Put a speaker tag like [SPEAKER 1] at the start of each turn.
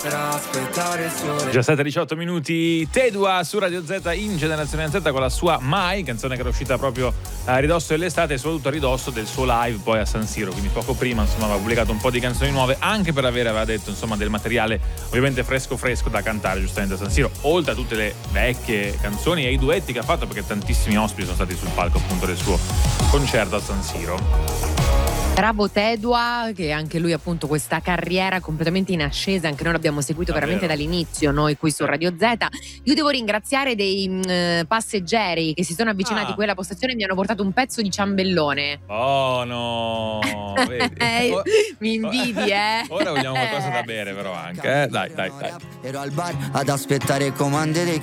[SPEAKER 1] per aspettare il sole.
[SPEAKER 2] 17-18 minuti, Tedua su Radio Z in Generazione Z con la sua Mai, canzone che era uscita proprio a ridosso dell'estate e soprattutto a ridosso del suo live poi a San Siro, quindi poco prima insomma aveva pubblicato un po' di canzoni nuove anche per avere, aveva detto, insomma, del materiale ovviamente fresco da cantare giustamente a San Siro, oltre a tutte le vecchie canzoni e i duetti che ha fatto, perché tantissimi ospiti sono stati sul palco appunto del suo concerto a San Siro.
[SPEAKER 3] Bravo Tedua, che anche lui appunto questa carriera completamente in ascesa, anche noi l'abbiamo seguito veramente dall'inizio, noi qui su Radio Z. Io devo ringraziare dei passeggeri che si sono avvicinati qui alla postazione e mi hanno portato un pezzo di ciambellone.
[SPEAKER 2] Oh no, vedi?
[SPEAKER 3] Mi invidi,
[SPEAKER 2] Ora vogliamo qualcosa da bere però anche, dai.
[SPEAKER 1] Ero al bar ad aspettare comande dei